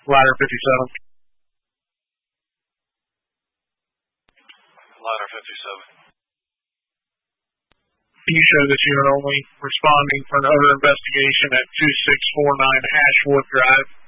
Ladder 57. Ladder 57. You show this unit only responding for another investigation at 2649 Ashwood Drive.